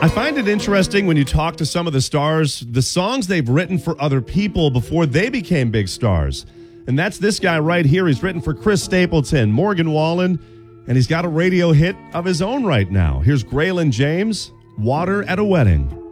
I find it interesting when you talk to some of the stars, the songs they've written for other people before they became big stars. And that's this guy right here. He's written for Chris Stapleton, Morgan Wallen, and he's got a radio hit of his own right now. Here's Graylin James, Water at a Wedding.